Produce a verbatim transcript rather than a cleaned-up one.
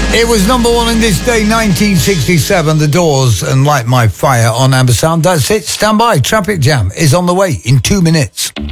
It was number one in this day, nineteen sixty-seven, The Doors and Light My Fire on Amber Sound. That's it. Stand by. Traffic Jam is on the way in two minutes.